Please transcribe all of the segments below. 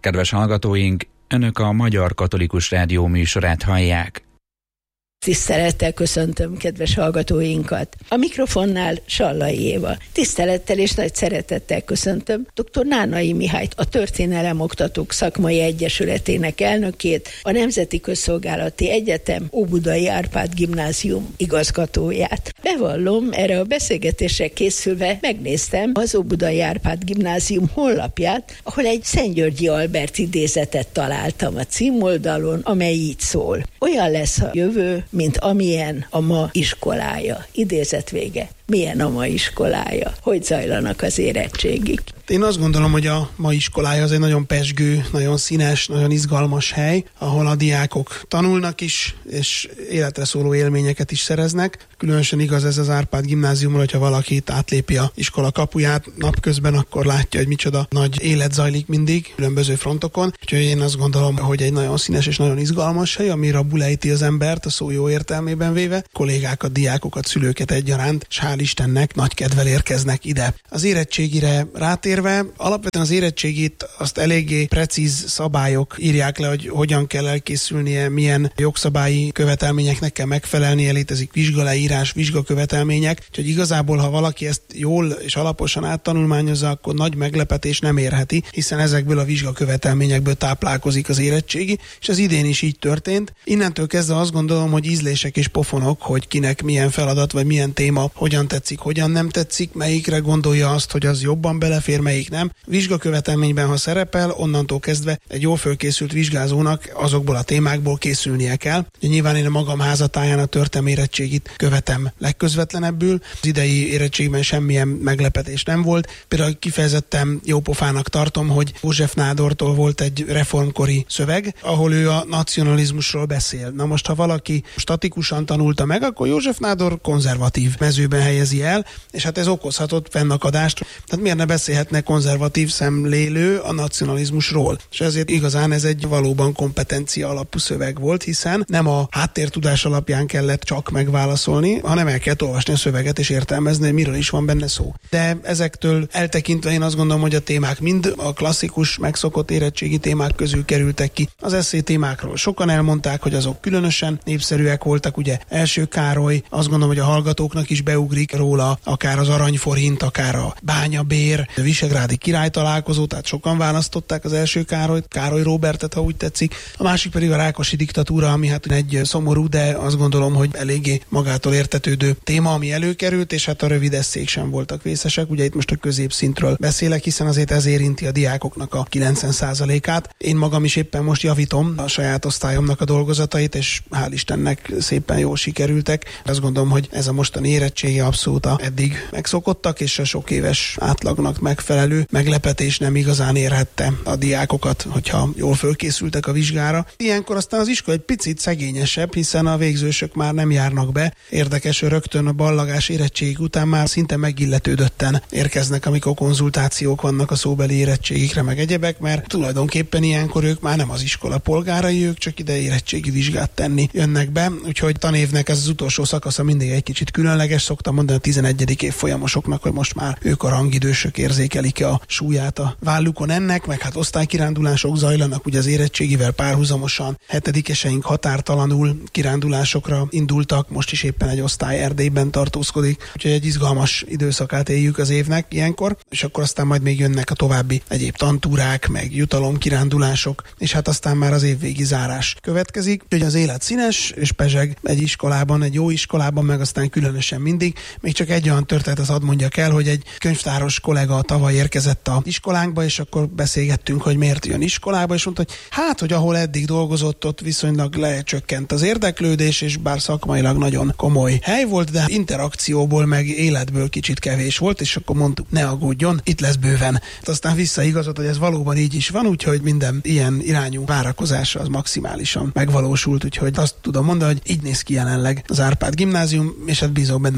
Kedves hallgatóink, Önök a Magyar Katolikus Rádió műsorát hallják. Tisztelettel köszöntöm kedves hallgatóinkat. A mikrofonnál Sallai Éva. Tisztelettel és nagy szeretettel köszöntöm dr. Nánai Mihályt, a Történelemoktatók Szakmai Egyesületének elnökét, a Nemzeti Közszolgálati Egyetem Óbudai Árpád Gimnázium igazgatóját. Bevallom, erre a beszélgetésre készülve megnéztem az Óbudai Árpád Gimnázium honlapját, ahol egy Szent-Györgyi Albert idézetet találtam a címoldalon, amely így szól. Olyan lesz a jövő, mint amilyen a ma iskolája. Idézet vége. Milyen a ma iskolája? Hogy zajlanak az érettségik? Én azt gondolom, hogy a ma iskolája az egy nagyon pezsgő, nagyon színes, nagyon izgalmas hely, ahol a diákok tanulnak is, és életre szóló élményeket is szereznek. Különösen igaz ez az Árpád Gimnáziumra, hogyha valaki átlépi a iskola kapuját napközben, akkor látja, hogy micsoda nagy élet zajlik mindig, különböző frontokon. Úgyhogy én azt gondolom, hogy egy nagyon színes és nagyon izgalmas hely, ami rabulejti az embert, a szó jó értelmében véve. Kollégákat, diákokat, szülőket egyaránt, és hál' Istennek nagy kedvel érkeznek ide. Az érettségire rátérve, alapvetően az érettségit azt eléggé precíz szabályok írják le, hogy hogyan kell elkészülnie, milyen jogszabályi követelményeknek kell megfelelnie, létezik vizsgaleírás, vizsgakövetelmények, úgyhogy igazából, ha valaki ezt jól és alaposan áttanulmányozza, akkor nagy meglepetés nem érheti, hiszen ezekből a vizsgakövetelményekből táplálkozik az érettségi, és az idén is így történt. Innentől kezdve azt gondolom, hogy ízlések és pofonok, hogy kinek milyen feladat vagy milyen téma hogyan tetszik, hogyan nem tetszik, melyikre gondolja azt, hogy az jobban belefér, melyik nem. Vizsgakövetelményben, ha szerepel, onnantól kezdve egy jól fölkészült vizsgázónak azokból a témákból készülnie kell. Nyilván én a magam házatáján a történelmi érettségit követem legközvetlenebbül. Az idei érettségben semmilyen meglepetés nem volt. Például kifejezetten jópofának tartom, hogy József Nádortól volt egy reformkori szöveg, ahol ő a nacionalizmusról beszél. Na most, ha valaki statikusan tanulta meg, akkor József Nádor konzervatív mezőben helyezi el, és hát ez okozhatott fennakadást. Tehát miért ne beszélhetne konzervatív szemlélő a nacionalizmusról? És ezért igazán ez egy valóban kompetencia alapú szöveg volt, hiszen nem a háttértudás alapján kellett csak megválaszolni, hanem el kell olvasni a szöveget és értelmezni, hogy miről is van benne szó. De ezektől eltekintve én azt gondolom, hogy a témák mind a klasszikus, megszokott érettségi témák közül kerültek ki. Az esszé témákról sokan elmondták, hogy azok különösen népszerűek voltak, ugye Első Károly, azt gondolom, hogy a hallgatóknak is beugrik róla, akár az aranyforint, akár a bányabér, a visegrádi királytalálkozó, tehát sokan választották az Első Károlyt, Károly Róbertet, ha úgy tetszik. A másik pedig a Rákosi diktatúra, ami hát egy szomorú, de azt gondolom, hogy eléggé magától értetődő téma, ami előkerült, és hát a rövid esszék sem voltak vészesek. Ugye itt most a középszintről beszélek, hiszen azért ez érinti a diákoknak a 90%-át. Én magam is éppen most javítom a saját osztályomnak a dolgozatait, és hál' Istennek szépen jól sikerültek. Azt gondolom, hogy ez a mostani érettségi abszolút eddig megszokottak, és a sok éves átlagnak megfelelő meglepetés nem igazán érhette a diákokat, hogyha jól fölkészültek a vizsgára. Ilyenkor aztán az iskola egy picit szegényesebb, hiszen a végzősök már nem járnak be. Érdekes, hogy rögtön a ballagás érettségig után már szinte megilletődötten érkeznek, amikor konzultációk vannak a szóbeli érettségikre, meg egyebek, mert tulajdonképpen ilyenkor ők már nem az iskola polgárai, ők csak ide érettségi vizsgát tenni jönnek be, úgyhogy tanévnek ez az utolsó szakasza mindig egy kicsit különleges, szoktam mondani a 11. év folyamosoknak, hogy most már ők a rangidősök érzékelik a súlyát a vállukon ennek, meg hát osztálykirándulások zajlanak, ugye az érettségivel párhuzamosan, hetedikeseink határtalanul kirándulásokra indultak, most is éppen egy osztály Erdélyben tartózkodik, úgyhogy egy izgalmas időszakát éljük az évnek ilyenkor, és akkor aztán majd még jönnek a további egyéb tantúrák, meg jutalomkirándulások, és hát aztán már az évvégi zárás következik, úgyhogy az élet színes és pezseg egy iskolában, egy jó iskolában, meg aztán különösen mindig. Még csak egy olyan történetet hadd mondjak el, hogy egy könyvtáros kollega tavaly érkezett a iskolánkba, és akkor beszélgettünk, hogy miért jön iskolába, és mondta, hogy hát, hogy ahol eddig dolgozott, ott viszonylag lecsökkent az érdeklődés, és bár szakmailag nagyon komoly hely volt, de interakcióból meg életből kicsit kevés volt, és akkor mondtuk, ne aggódjon, itt lesz bőven. Aztán visszaigazodt, hogy ez valóban így is van, úgyhogy minden ilyen irányú várakozása az maximálisan megvalósult, úgyhogy azt tudom mondani, hogy így néz ki jelenleg az Árpád Gimnázium, és hát bízok benne, hogy minél több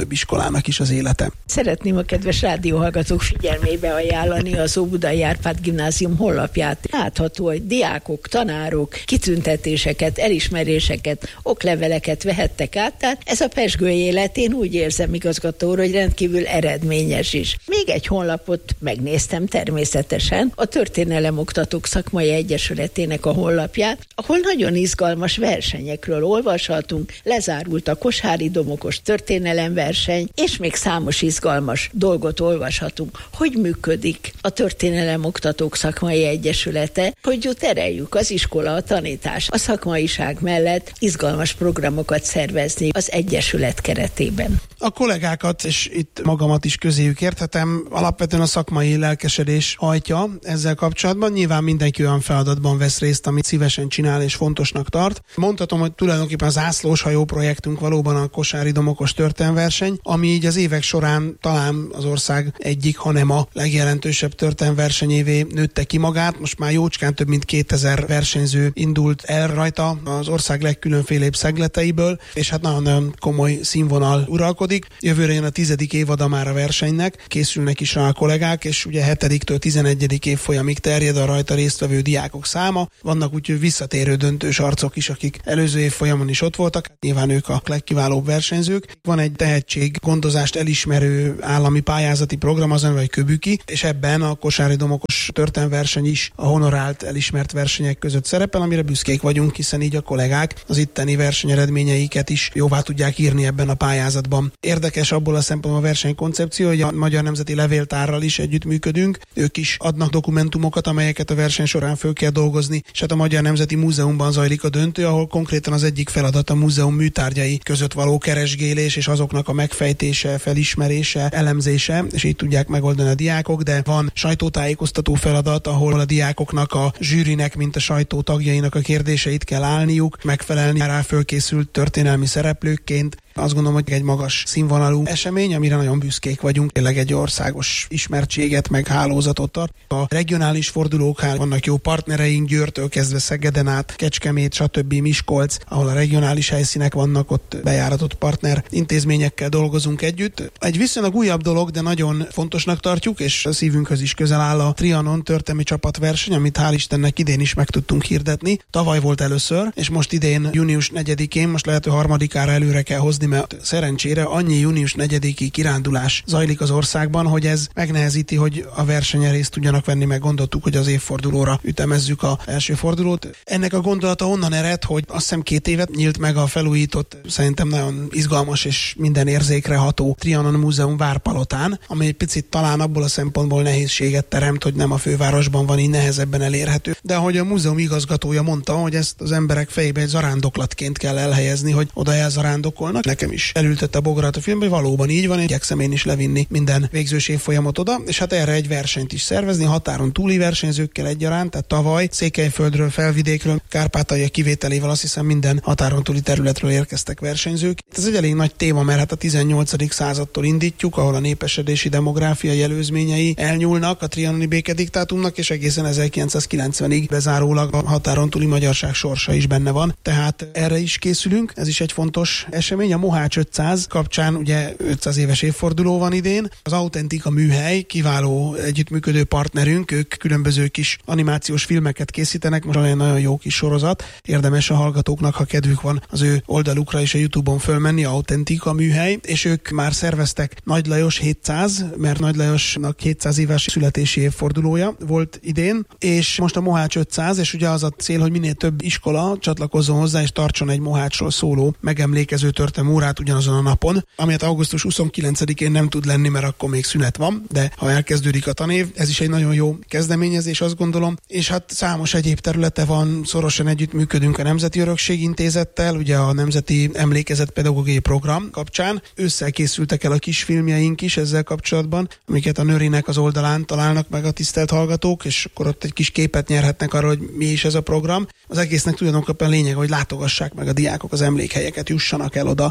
több iskolának is az élete. Szeretném a kedves rádióhallgatók figyelmébe ajánlani az Óbudai Árpád Gimnázium honlapját. Látható, hogy diákok, tanárok kitüntetéseket, elismeréseket, okleveleket vehettek át, tehát ez a pezsgő élet, én úgy érzem, igazgató úr, hogy rendkívül eredményes is. Még egy honlapot megnéztem természetesen, a Történelemoktatók Szakmai Egyesületének a honlapját, ahol nagyon izgalmas versenyekről olvashatunk, lezárult a Koshári Domokos történelemverseny, és még számos izgalmas dolgot olvashatunk. Hogy működik a Történelemoktatók Szakmai Egyesülete, hogy tereljük az iskola, a tanítás, a szakmaiság mellett izgalmas programokat szervezni az Egyesület keretében. A kollégákat, és itt magamat is közéjük érthetem, alapvetően a szakmai lelkesedés hajtja ezzel kapcsolatban. Nyilván mindenki olyan feladatban vesz részt, amit szívesen csinál és fontosnak tart. Mondhatom, hogy tulajdonképpen az zászlós hajó projektünk valóban a Koshári Domokos történelemverseny, ami így az évek során talán az ország egyik, hanem a legjelentősebb történelemversenyévé nőtte ki magát. Most már jócskán több mint 2000 versenyző indult el rajta az ország legkülönfélébb szegleteiből, és hát nagyon komoly színvonal uralkodik. Jövőre jön a 10. évada már a versenynek, készülnek is rá a kollégák, és ugye 7-től 11. évfolyamig terjed a rajta résztvevő diákok száma. Vannak úgyhogy visszatérő döntős arcok is, akik előző évfolyamon is ott voltak. Nyilván ők a legkiválóbb versenyzők. Van egy tehetséggondozást elismerő állami pályázati program, az vagy Köbüki, és ebben a Koshári Domokos történelemverseny is a honorált, elismert versenyek között szerepel, amire büszkék vagyunk, hiszen így a kollégák az itteni versenyeredményeiket is jóvá tudják írni ebben a pályázatban. Érdekes abból a szempontból a versenykoncepció, hogy a Magyar Nemzeti Levéltárral is együttműködünk. Ők is adnak dokumentumokat, amelyeket a verseny során föl kell dolgozni, és hát a Magyar Nemzeti Múzeumban zajlik a döntő, ahol konkrétan az egyik feladat a múzeum műtárgyai között való keresgélés és azoknak a megfejtése, felismerése, elemzése, és így tudják megoldani a diákok, de van sajtótájékoztató feladat, ahol a diákoknak, a zsűrinek, mint a sajtó tagjainak a kérdéseit kell állniuk, megfelelni rá fölkészült történelmi szereplőkként. Azt gondolom, hogy egy magas színvonalú esemény, amire nagyon büszkék vagyunk. Tényleg egy országos ismertséget, meg hálózatot tart. A regionális fordulóknál vannak jó partnereink, Győrtől kezdve Szegeden át, Kecskemét, stb. Miskolc, ahol a regionális helyszínek vannak, ott bejáratott partner intézményekkel dolgozunk együtt. Egy viszonylag újabb dolog, de nagyon fontosnak tartjuk, és a szívünkhöz is közel áll a Trianon történelmi csapatverseny, amit hál' Istennek idén is meg tudtunk hirdetni. Tavaly volt először, és most idén június 4-én, most lehet, hogy 3-ára előre kell hozni, mert szerencsére annyi június 4-i kirándulás zajlik az országban, hogy ez megnehezíti, hogy a versenyen részt tudjanak venni, meg gondoltuk, hogy az évfordulóra ütemezzük az első fordulót. Ennek a gondolata onnan ered, hogy azt hiszem 2 évet nyílt meg a felújított, szerintem nagyon izgalmas és minden érzékre ható Trianon Múzeum Várpalotán, ami egy picit talán abból a szempontból nehézséget teremt, hogy nem a fővárosban van, így nehezebben elérhető. De ahogy a múzeum igazgatója mondta, hogy ezt az emberek fejébe egy zarándoklatként kell elhelyezni, hogy oda elzarándokolnak. Nekem is elültette a bogarat a filmbe, hogy valóban így van, igyekszem én is levinni minden végzős évfolyamot oda, és hát erre egy versenyt is szervezni, határon túli versenyzőkkel egyaránt, tehát tavaly Székelyföldről, Felvidékről, Kárpátalja kivételével azt hiszem minden határon túli területről érkeztek versenyzők. Ez egy elég nagy téma, mert hát a 18. századtól indítjuk, ahol a népesedési demográfiai előzményei elnyúlnak a trianoni békediktátumnak, és egészen 1990-ig bezárólag a határon túli magyarság sorsa is benne van. Tehát erre is készülünk, ez is egy fontos esemény. A Mohács 500 kapcsán ugye 500 éves évforduló van idén. Az Autentika műhely kiváló együttműködő partnerünk, ők különböző kis animációs filmeket készítenek, most olyan nagyon jó kis sorozat. Érdemes a hallgatóknak, ha kedvük van, az ő oldalukra és a YouTube-on fölmenni, Autentika műhely, és ők már szerveztek Nagy Lajos 700, mert Nagy Lajosnak 700 éves születési évfordulója volt idén, és most a Mohács 500, és ugye az a cél, hogy minél több iskola csatlakozzon hozzá, és tartson egy Mohácsról szóló megemlékező történelmi órát ugyanazon a napon, amelyet augusztus 29-én nem tud lenni, mert akkor még szünet van, de ha elkezdődik a tanév, ez is egy nagyon jó kezdeményezés, azt gondolom, és hát számos egyéb területe van, szorosan együttműködünk a Nemzeti Örökség Intézettel, ugye a Nemzeti Emlékezet Pedagógiai Program kapcsán. Ősszel készültek el a kisfilmjeink is ezzel kapcsolatban, amiket a Nörinek az oldalán találnak meg a tisztelt hallgatók, és akkor ott egy kis képet nyerhetnek arról, hogy mi is ez a program. Az egésznek tulajdonképpen lényeg, hogy látogassák meg a diákok az emlékhelyeket, jussanak el oda,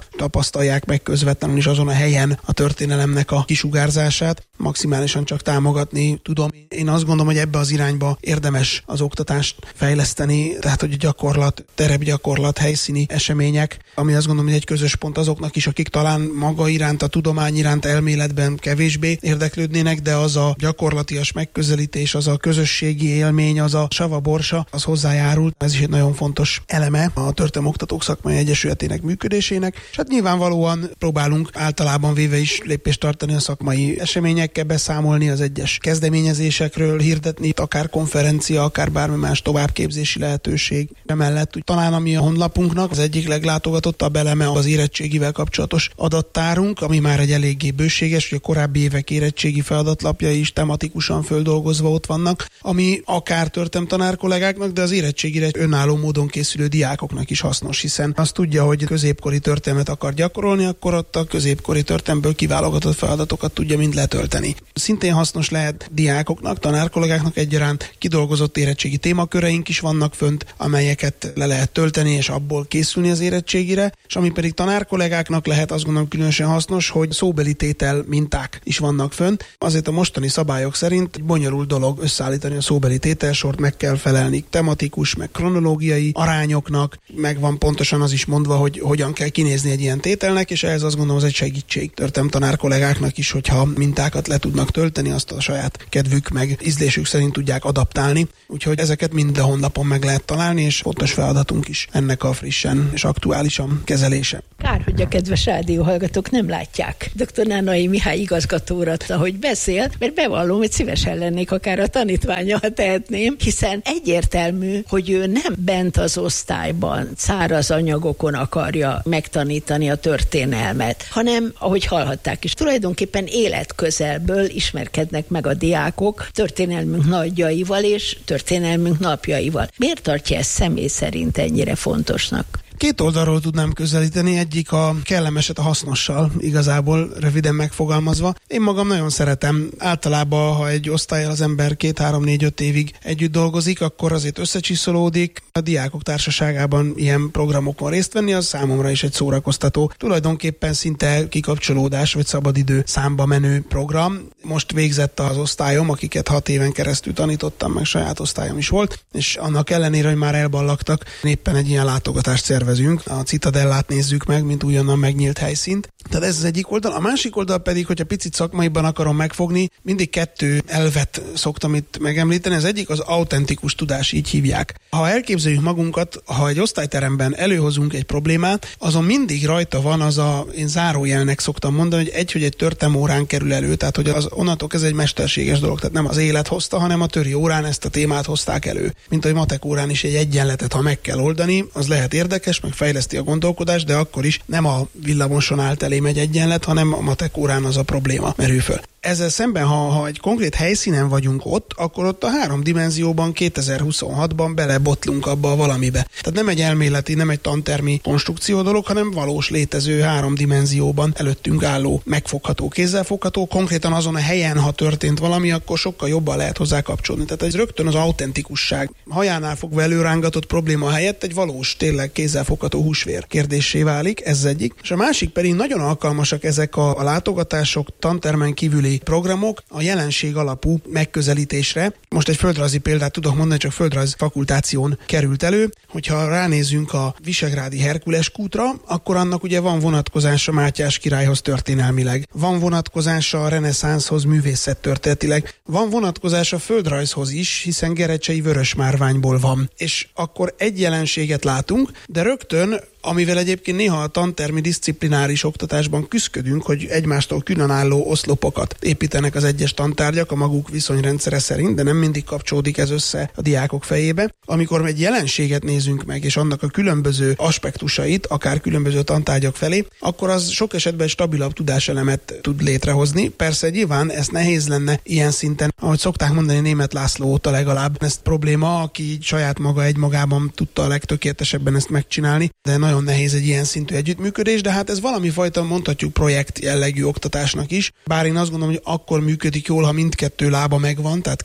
tapasztalják meg közvetlenül is azon a helyen a történelemnek a kisugárzását. Maximálisan csak támogatni tudom. Én azt gondolom, hogy ebbe az irányba érdemes az oktatást fejleszteni, tehát hogy a gyakorlat, terepgyakorlat, helyszíni események, ami azt gondolom, hogy egy közös pont azoknak is, akik talán maga iránt, a tudomány iránt elméletben kevésbé érdeklődnének, de az a gyakorlatias megközelítés, az a közösségi élmény, az a savaborsa, az hozzájárul. Ez is egy nagyon fontos eleme a Történelemoktatók Szakmai Egyesületének működésének. És hát nyilvánvalóan próbálunk általában véve is lépést tartani a szakmai eseményekkel, beszámolni az egyes kezdeményezésekről, hirdetni, akár konferencia, akár bármi más továbbképzési lehetőség. Emellett talán ami a honlapunknak az egyik leglátogatottabb eleme az érettségivel kapcsolatos adattárunk, ami már egy eléggé bőséges, hogy a korábbi évek érettségi feladatlapjai is tematikusan földolgozva ott vannak, ami akár történelemtanár kollégáknak, de az érettségire önálló módon készülő diákoknak is hasznos, hiszen azt tudja, hogy középkori történelmet akar gyakorolni, akkor ott a középkori történelemből kiválogatott feladatokat tudja mind letölteni. Szintén hasznos lehet diákoknak, tanárkollégáknak egyaránt kidolgozott érettségi témaköreink is vannak fönt, amelyeket le lehet tölteni, és abból készülni az érettségire, és ami pedig tanárkollégáknak lehet, azt gondolom különösen hasznos, hogy szóbeli tétel minták is vannak fönt. Azért a mostani szabályok szerint bonyolult dolog összeállítani a szóbeli tételsort, meg kell felelni tematikus, meg kronológiai arányoknak, meg van pontosan az is mondva, hogy hogyan kell kinézni egy ilyen tételnek, és ehhez azt gondolom, az egy segítség történelemtanár kollégáknak is, hogyha mintákat le tudnak tölteni, azt a saját kedvük meg ízlésük szerint tudják adaptálni. Úgyhogy ezeket mind a honlapon meg lehet találni, és fontos feladatunk is ennek a frissen és aktuálisan kezelése. Kár, hogy a kedves rádióhallgatók nem látják dr. Nánai Mihály igazgató urat, ahogy beszél, mert bevallom, hogy szívesen lennék akár a tanítványa, ha tehetném, hiszen egyértelmű, hogy ő nem bent az osztályban száraz anyagokon akarja megtanítani a történelmet, hanem, ahogy hallhatták is, tulajdonképpen életközelből ismerkednek meg a diákok történelmünk nagyjaival és történelmünk napjaival. Miért tartja ezt személy szerint ennyire fontosnak? Két oldalról tudnám közelíteni, egyik a kellemeset a hasznossal, igazából röviden megfogalmazva. Én magam nagyon szeretem. Általában, ha egy osztállyal az ember 2-3-4-5 évig együtt dolgozik, akkor azért összecsiszolódik. A diákok társaságában ilyen programokon részt venni, az számomra is egy szórakoztató, tulajdonképpen szinte kikapcsolódás vagy szabadidő számba menő program. Most végzett az osztályom, akiket 6 éven keresztül tanítottam, meg saját osztályom is volt, és annak ellenére, hogy már elballagtak, éppen egy ilyen látogatást szervezünk. A Citadellát nézzük meg, mint újonnan megnyílt helyszínt. Tehát ez az egyik oldal. A másik oldal pedig, hogyha picit szakmaiban akarom megfogni, mindig 2 elvet szoktam itt megemlíteni. Az egyik az autentikus tudás, így hívják. Ha elképzeljük magunkat, ha egy osztályteremben előhozunk egy problémát, azon mindig rajta van az én zárójelnek szoktam mondani, hogy egy történelmórán kerül elő, tehát hogy az onnantól ez egy mesterséges dolog, tehát nem az élet hozta, hanem a töri órán ezt a témát hozták elő. Mint ahogy matek órán is egy egyenletet, ha meg kell oldani, az lehet érdekes, meg fejleszti a gondolkodást, de akkor is nem a villamoson állt elém egy egyenlet, hanem a matek órán az a probléma merül föl. Ezzel szemben, ha egy konkrét helyszínen vagyunk ott, akkor ott a 3 dimenzióban 2026-ban belebotlunk abba a valamibe. Tehát nem egy elméleti, nem egy tantermi konstrukció dolog, hanem valós létező 3 dimenzióban előttünk álló, megfogható, kézzelfogható, konkrétan azon a helyen, ha történt valami, akkor sokkal jobban lehet hozzá kapcsolni. Tehát ez rögtön az autentikusság hajánál fogva előrángatott probléma helyett egy valós, tényleg kézzelfogható húsvér kérdéssé válik, ez egyik. És a másik pedig nagyon alkalmasak ezek a látogatások, tantermen kívüli programok a jelenség alapú megközelítésre. Most egy földrajzi példát tudok mondani, csak földrajz fakultáción került elő, hogyha ránézünk a visegrádi Herkules kútra, akkor annak ugye van vonatkozása Mátyás királyhoz történelmileg, van vonatkozása a reneszánszhoz művészettörténetileg, van vonatkozása földrajzhoz is, hiszen gerecsei vörösmárványból van. És akkor egy jelenséget látunk, de rögtön, amivel egyébként néha a tantermi diszciplináris oktatásban küszködünk, hogy egymástól különálló oszlopokat építenek az egyes tantárgyak a maguk viszonyrendszere szerint, de nem mindig kapcsolódik ez össze a diákok fejébe. Amikor egy jelenséget nézünk meg, és annak a különböző aspektusait, akár különböző tantárgyak felé, akkor az sok esetben egy stabilabb tudáselemet tud létrehozni. Persze nyilván ez nehéz lenne ilyen szinten, ahogy szokták mondani, Németh László óta legalább ez probléma, aki saját maga egymagában tudta a legtökéletesebben ezt megcsinálni, de nagyon nehéz egy ilyen szintű együttműködés, de hát ez valami fajta, mondhatjuk, projekt jellegű oktatásnak is. Bár én azt gondolom, hogy akkor működik jól, ha mindkettő lába megvan, tehát ahhoz,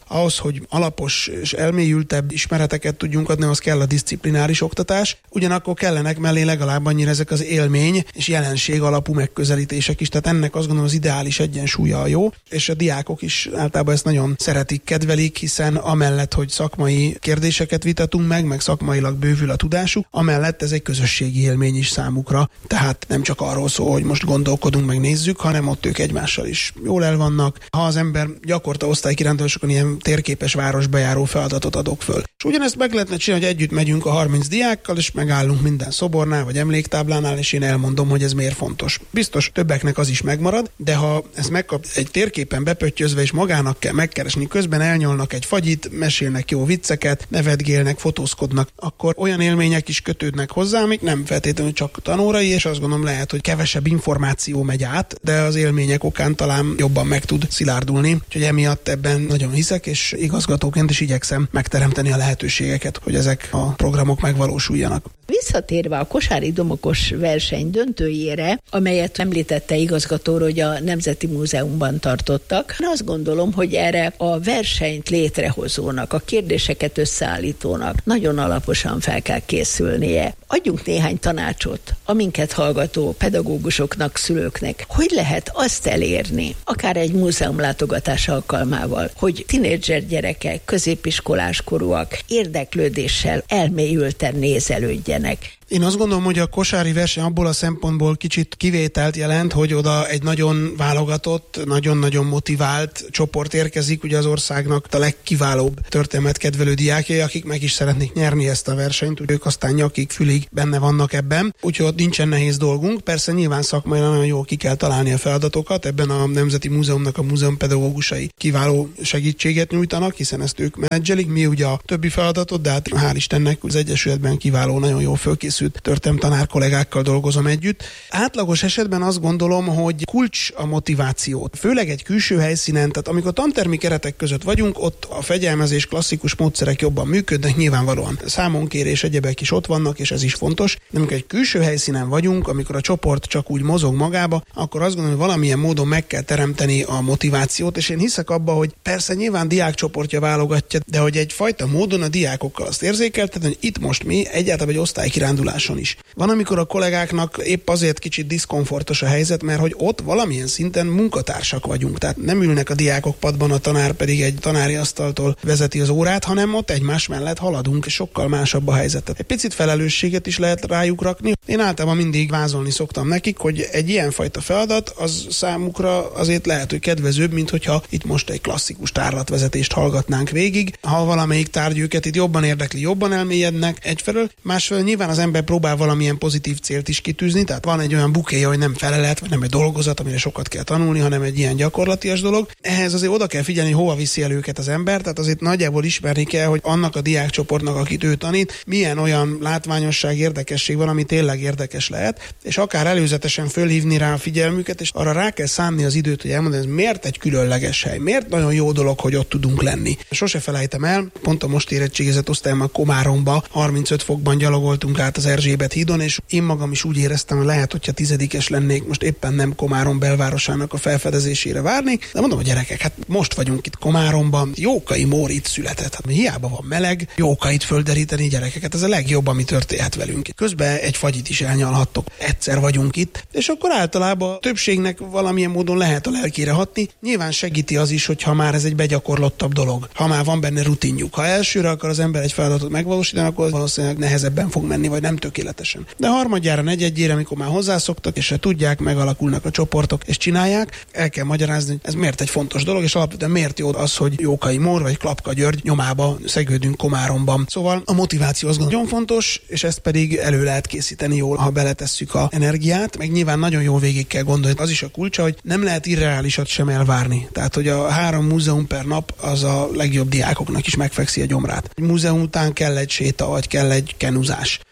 hogy alapos és elmélyültebb ismereteket tudjunk adni, az kell a diszciplináris oktatás, ugyanakkor kellenek mellé legalább annyira ezek az élmény és jelenség alapú megközelítések is, tehát ennek azt gondolom az ideális egyensúlya a jó, és a diákok is általában ezt nagyon szeretik, kedvelik, hiszen amellett, hogy szakmai kérdéseket vitatunk meg szakmailag bővül a tudásuk, amellett ez egy közösségi élmény is számukra, tehát nem csak arról szól, hogy most gondolkodunk, meg nézzük, hanem ott ők egymással is jól el vannak. Ha az ember gyakorta osztálykirándulásokon ilyen térképes városbejáró feladatot adok föl. És ugyanezt meg lehetne csinálni, hogy együtt megyünk a 30 diákkal, és megállunk minden szobornál, vagy emléktáblánál, és én elmondom, hogy ez miért fontos. Biztos többeknek az is megmarad, de ha ezt megkap egy térképen bepöttyözve, és magának kell megkeresni, közben elnyolnak egy fagyit, mesélnek jó vicceket, nevetgélnek, fotózkodnak, akkor olyan élmények is kötődnek hozzá, amik nem feltétlenül csak tanórai, és azt gondolom lehet, hogy kevesebb információ megy át, de az élmények okán talán jobban meg tud szilárdulni. Úgyhogy emiatt ebben nagyon hiszek, és igazgatóként is igyekszem megteremteni a lehetőségeket, hogy ezek a programok megvalósuljanak. Visszatérve a kosári domokos verseny döntőjére, amelyet említette igazgató, hogy a Nemzeti Múzeumban tartottak, azt gondolom, hogy erre a versenyt létrehozónak, a kérdéseket összeállítónak nagyon alaposan fel kell készülnie. Adjunk néhány tanácsot a minket hallgató pedagógusoknak, szülőknek. Hogy lehet azt elérni, akár egy múzeumlátogatás alkalmával, hogy tinédzser gyerekek, középiskolás korúak érdeklődéssel elmélyülten nézelődjenek? Én azt gondolom, hogy a kosári verseny abból a szempontból kicsit kivételt jelent, hogy oda egy nagyon válogatott, nagyon-nagyon motivált csoport érkezik, ugye az országnak a legkiválóbb történelmet kedvelő diákjai, akik meg is szeretnék nyerni ezt a versenyt, úgyhogy ők aztán nyakig, fülig benne vannak ebben, úgyhogy ott nincsen nehéz dolgunk. Persze nyilván szakmailag nagyon jól ki kell találni a feladatokat, ebben a Nemzeti Múzeumnak a múzeumpedagógusai kiváló segítséget nyújtanak, hiszen ezt ők menedzselik, mi ugye a többi feladatot, de hát hál' Istennek az Egyesületben kiváló, nagyon jól fölkészült történelemtanár kollégákkal dolgozom együtt. Átlagos esetben azt gondolom, hogy kulcs a motivációt. Főleg egy külső helyszínen, tehát amikor tantermi keretek között vagyunk, ott a fegyelmezés klasszikus módszerek jobban működnek, nyilvánvalóan számonkérés, egyebek is ott vannak, és ez is fontos. De amikor egy külső helyszínen vagyunk, amikor a csoport csak úgy mozog magába, akkor azt gondolom, hogy valamilyen módon meg kell teremteni a motivációt, és én hiszek abba, hogy persze nyilván diákcsoportja válogatja, de hogy egyfajta módon a diákokkal azt érzékeltetni, hogy itt most mi egyáltalán egy osztálykiránduláson is. Van, amikor a kollégáknak épp azért kicsit diszkomfortos a helyzet, mert hogy ott valamilyen szinten munkatársak vagyunk. Tehát nem ülnek a diákok padban, a tanár pedig egy tanári asztaltól vezeti az órát, hanem ott egymás mellett haladunk, és sokkal másabb a helyzet. Egy picit felelősséget is lehet rájuk rakni. Én általában mindig vázolni szoktam nekik, hogy egy ilyenfajta feladat az számukra azért lehet, hogy kedvezőbb, mint hogyha itt most egy klasszikus tárlatvezetést hallgatnánk végig. Ha valamelyik tárgy őket itt jobban érdekli, jobban elmélyednek egyfelől, másfelől nyilván az ember próbál valamilyen pozitív célt is kitűzni, tehát van egy olyan bukéja, hogy nem felelet, vagy nem egy dolgozat, amire sokat kell tanulni, hanem egy ilyen gyakorlatias dolog. Ehhez azért oda kell figyelni, hova viszi el őket az ember, tehát azért nagyjából ismerni kell, hogy annak a diákcsoportnak, akit ő tanít, milyen olyan látványosság, érdekesség van, ami tényleg érdekes lehet, és akár előzetesen fölhívni rá a figyelmüket, és arra rá kell szánni az időt, hogy elmondani, ez miért egy különleges hely, miért nagyon jó dolog, hogy ott tudunk lenni. Sose felejtem el, pont a most érettségizett osztályommal Komáromba 35 fokban gyalogoltunk át az Erzsébet hídon, és én magam is úgy éreztem, hogy lehet, hogyha 10-es lennék, most éppen nem Komárom belvárosának a felfedezésére várnék, de mondom a gyerekek, hát most vagyunk itt Komáromban, Jókai Mór itt született, hát hiába van meleg, Jókait földeríteni gyerekeket, ez a legjobb, ami történhet velünk. Közben egy fagyit is elnyalhattok, egyszer vagyunk itt, és akkor általában a többségnek valamilyen módon lehet a lelkére hatni. Nyilván segíti az is, hogyha már ez egy begyakorlottabb dolog, ha már van benne rutinjuk. Ha elsőre akar az ember egy feladatot megvalósítani, akkor valószínűleg nehezebben fog menni, vagy nem tökéletesen. De harmadjára, negyedjére, amikor már hozzászoktak, és se tudják, megalakulnak a csoportok, és csinálják, el kell magyarázni, hogy ez miért egy fontos dolog, és alapvetően miért jó az, hogy Jókai Mór vagy Klapka György nyomába szegődünk Komáromban. Szóval a motiváció az nagyon fontos, és ezt pedig elő lehet készíteni jól, ha beletesszük a energiát, meg nyilván nagyon jól végig kell gondolni. Az is a kulcsa, hogy nem lehet irreálisat sem elvárni. Tehát, hogy a 3 múzeum per nap az a legjobb diákoknak is megfekszi a gyomrát. Egy múzeum után kell egy séta, vagy kell egy kenuzás.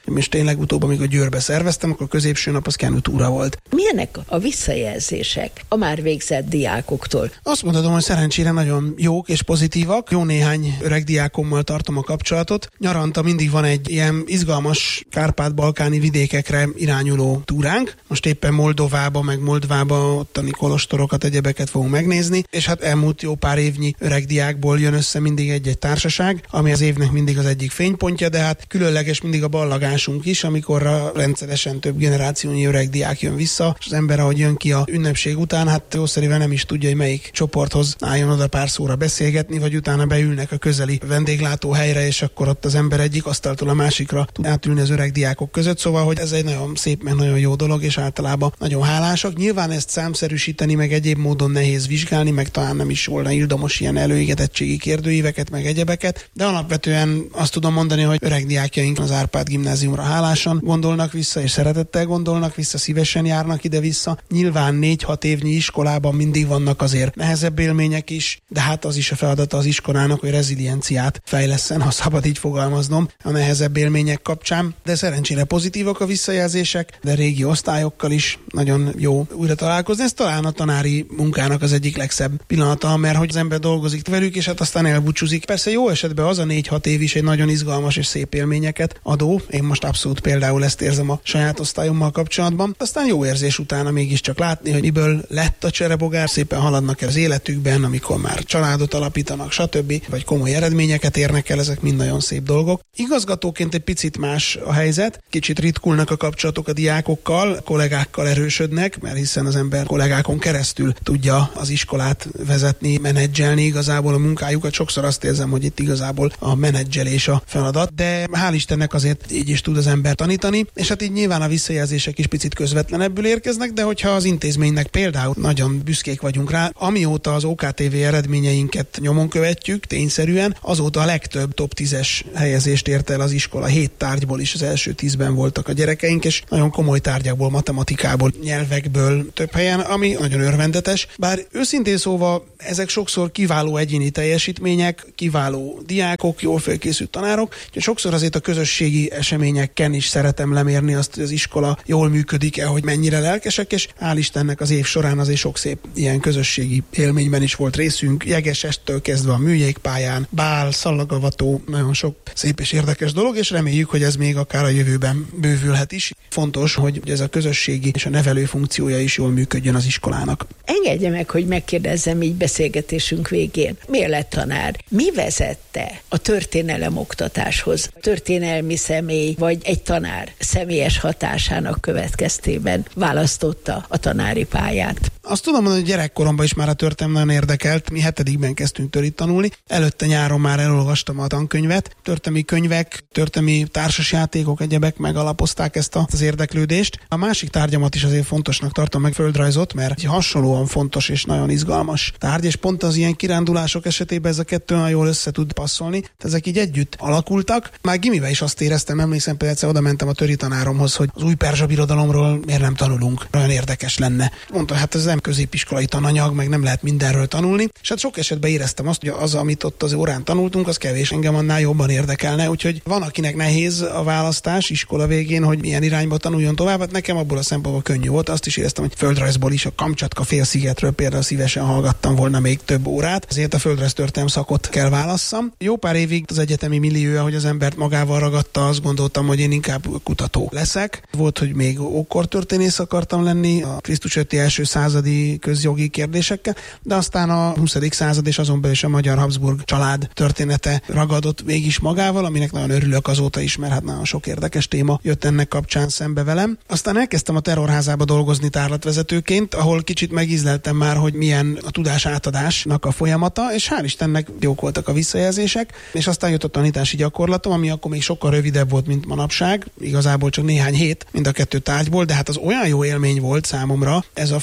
És tényleg utóbb, amikor Győrbe szerveztem, akkor a középső nap az kenutúra volt. Milyenek a visszajelzések a már végzett diákoktól? Azt mondhatom, hogy szerencsére nagyon jók és pozitívak. Jó néhány öreg diákommal tartom a kapcsolatot. Nyaranta mindig van egy ilyen izgalmas kárpát-balkáni vidékekre irányuló túránk. Most éppen Moldovába, meg Moldvába ottani kolostorokat, egyebeket fogunk megnézni, és hát elmúlt jó pár évnyi öreg diákból jön össze mindig egy-egy társaság, ami az évnek mindig az egyik fénypontja, de hát különleges mindig a ballagásunk is, amikor rendszeresen több generációnyi öreg diák jön vissza, és az ember, ahogy jön ki a ünnepség után, hát jószerűen nem is tudja, hogy melyik csoporthoz álljon oda pár szóra beszélgetni, vagy utána beülnek a közeli vendéglátóhelyre, és akkor ott az ember egyik asztaltól a másikra tud átülni az öreg diákok között, szóval, hogy ez egy nagyon szép, meg nagyon jó dolog, és általában nagyon hálásak. Nyilván ezt számszerűsíteni, meg egyéb módon nehéz vizsgálni, meg talán nem is volna ildomos ilyen előégetettségi kérdőíveket, meg egyebeket, de alapvetően azt tudom mondani, hogy öreg diákjaink az Árpád gimnáziumra hálásan gondolnak vissza, és szeretettel gondolnak vissza, szívesen járnak ide-vissza. Nyilván 4-6 évnyi iskolában mindig vannak azért nehezebb élmények is, de hát az is a feladata az iskolának, hogy rezilienciát fejlesszen, ha szabad így fogalmaznom, a nehezebb élmények kapcsán. De szerencsére pozitívak a visszajelzések, de régi osztályokkal is nagyon jó újra találkozni. Ez talán a tanári munkának az egyik legszebb pillanata, mert hogy az ember dolgozik velük, és hát aztán elbúcsúzik. Persze jó esetben az a 4-6 év is egy nagyon izgalmas és szép élményeket adó. Én most abszolút például ezt érzem a saját osztályommal kapcsolatban. Aztán jó érzés utána mégiscsak látni, hogy miből lett a cserebogár, szépen haladnak el az életükben, amikor már családot alapítanak, stb. Vagy komoly eredményeket érnek el, ezek mind nagyon szép dolgok. Igazgatóként egy picit más a helyzet, kicsit ritkulnak a kapcsolatok a diákokkal, kollégákkal erősödnek, mert hiszen az ember kollégákon keresztül tudja az iskolát vezetni, menedzselni igazából a munkájukat. Sokszor azt érzem, hogy itt igazából a menedzselés a feladat, de hál' Istennek azért így is tud az ember tanítani, és hát így nyilván a visszajelzések is picit közvetlenebbül érkeznek, de hogyha az intézménynek például nagyon büszkék vagyunk rá, amióta az OKTV eredményeinket nyomon követjük, tényszerűen, azóta a legtöbb top 10-es helyezést ért el az iskola. 7 tárgyból is az első 10-ben voltak a gyerekeink, és nagyon komoly tárgyakból, matematikából, nyelvekből több helyen, ami nagyon örvendetes. Bár őszintén szóval ezek sokszor kiváló egyéni teljesítmények, kiváló diákok, jól felkészült tanárok, úgyhogy sokszor azért a közösségi eseményeken is szeretem lemérni azt, hogy az iskola jól működik-e, hogy mennyire lelkesek, és hál' Istennek az év során azért sok szép ilyen közösségi élményben is volt részünk, Jegesestől kezdve a műjégpályán, bál, szallagavató, nagyon sok szép és érdekes dolog, és reméljük, hogy ez még akár a jövőben bővülhet is. Fontos, hogy ez a közösségi és a nevelő funkciója is jól működjön az iskolának. Engedje meg, hogy megkérdezzem így beszélgetésünk végén. Miért lett tanár? Mi vezette a történelem oktatáshoz? Történelmi személy vagy egy tanár személyes hatásának következtében választotta a tanári pályát? Azt tudom mondani, hogy gyerekkoromban is már a történelem nagyon érdekelt. Mi 7-ben kezdtünk törit tanulni. Előtte nyáron már elolvastam a tankönyvet. Történelmi könyvek, történelmi társasjátékok, egyebek megalapozták ezt az érdeklődést. A másik tárgyamat is azért fontosnak tartom, meg földrajzot, mert egy hasonlóan fontos és nagyon izgalmas tárgy, és pont az ilyen kirándulások esetében ez a kettő nagyon jól össze tud passzolni. Tehát ezek így együtt alakultak. Már gimiben is azt éreztem, emlékszem, például egyszer oda mentem a töri tanáromhoz, hogy az új perzsa birodalomról miért nem tanulunk. Olyan érdekes lenne. Mondta, hát ez nem középiskolai tananyag, meg nem lehet mindenről tanulni. És hát sok esetben éreztem azt, hogy az, amit ott az órán tanultunk, az kevés, engem annál jobban érdekelne. Úgyhogy van, akinek nehéz a választás iskola végén, hogy milyen irányba tanuljon tovább. Hát nekem abból a szempontból könnyű volt. Azt is éreztem, hogy földrajzból is a Kamcsatka félszigetről például szívesen hallgattam volna még több órát. Ezért a földrajztörténelem szakot kell válasszam. Jó pár évig az egyetemi millió, hogy az embert magával ragadta, azt gondoltam, hogy én inkább kutató leszek. Volt, hogy még ókortörténész akartam lenni, a Krisztus előtti első századi közjogi kérdésekkel, de aztán a 20. század és azon belül is a magyar Habsburg család története ragadott mégis magával, aminek nagyon örülök azóta is, mert hát nagyon sok érdekes téma jött ennek kapcsán szembe velem. Aztán elkezdtem a terrorházába dolgozni tárlatvezetőként, ahol kicsit megízleltem már, hogy milyen a tudás átadásnak a folyamata, és hál' Istennek jók voltak a visszajelzések, és aztán jött a tanítási gyakorlatom, ami akkor még sokkal rövidebb volt, mint manapság, igazából csak néhány hét mind a 2 tárgyból, de hát az olyan jó élmény volt számomra, ez a flow élmény,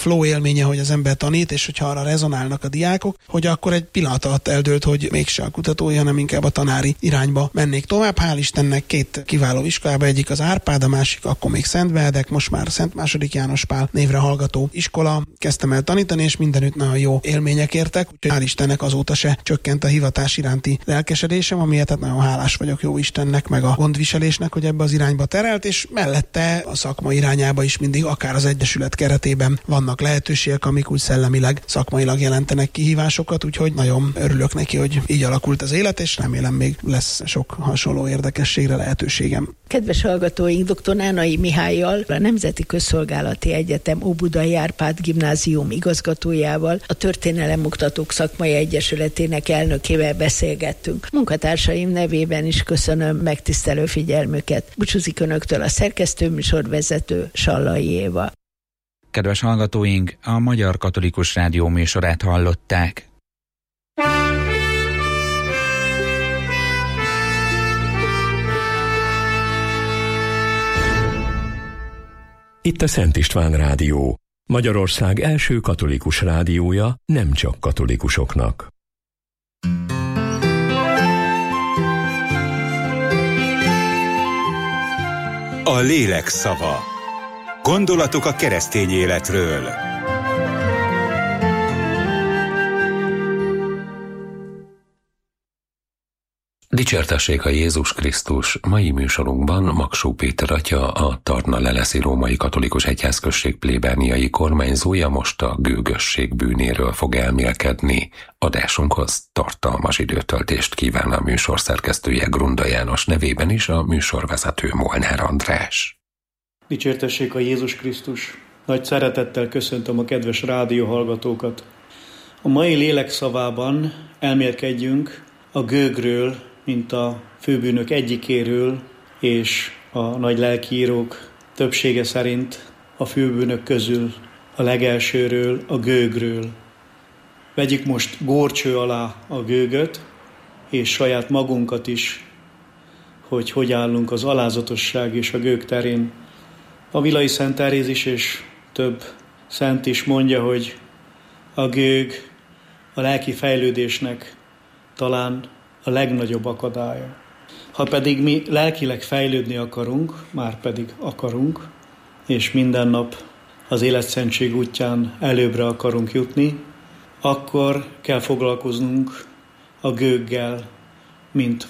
élménye, hogy az ember tanít, és hogyha arra rezonálnak a diákok, hogy akkor egy pillanat alatt eldőlt, hogy mégse a kutatói, hanem inkább a tanári irányba mennék tovább. Hál' Istennek 2 kiváló iskolába, egyik az Árpád, a másik akkor még Szent Benedek, most már Szent II. János Pál névre hallgató iskola. Kezdtem el tanítani, és mindenütt nagyon jó élmények értek, úgyhogy hál' Istennek azóta se csökkent a hivatás iránti lelkesedésem, amiért hát nagyon hálás vagyok jó Istennek, meg a gondviselésnek, hogy ebbe az irányba terelt, és mellette a szakma irányába is mindig, akár az egyesület keretében vannak lehetőségek, amik úgy szellemileg, szakmailag jelentenek kihívásokat, úgyhogy nagyon örülök neki, hogy így alakult az élet, és remélem még lesz sok hasonló érdekességre lehetőségem. Kedves hallgatóink, dr. Nánai Mihállyal, a Nemzeti Közszolgálati Egyetem Óbudai Árpád Gimnázium igazgatójával, a Történelemoktatók Szakmai Egyesületének elnökével beszélgettünk. Munkatársaim nevében is köszönöm megtisztelő figyelmüket. Búcsúzik önöktől a szerkesztőműsorvezető Sallai Éva. Kedves hallgatóink, a Magyar Katolikus Rádió műsorát hallották. Itt a Szent István Rádió, Magyarország első katolikus rádiója, nem csak katolikusoknak. A lélek szava. Gondolatok a keresztény életről. Dicsértessék a Jézus Krisztus! Mai műsorunkban Magsó Péter atya, a Tarna-Leleszi Római Katolikus Egyházközség plébániai kormányzója most a gőgösség bűnéről fog elmélkedni. Adásunkhoz tartalmas időtöltést kíván a műsor szerkesztője Grunda János nevében is, a műsorvezető Molnár András. Dicsértessék a Jézus Krisztus! Nagy szeretettel köszöntöm a kedves rádióhallgatókat. A mai lélekszavában elmélkedjünk a gőgről, mint a főbűnök egyikéről, és a nagy lelkiírók többsége szerint a főbűnök közül a legelsőről, a gőgről. Vegyük most górcső alá a gőgöt, és saját magunkat is, hogy állunk az alázatosság és a gőg terén. A Vilai Szent Teréz is és több szent is mondja, hogy a gőg a lelki fejlődésnek talán a legnagyobb akadálya. Ha pedig mi lelkileg fejlődni akarunk, már pedig akarunk, és minden nap az életszentség útján előbbre akarunk jutni, akkor kell foglalkoznunk a gőggel, mint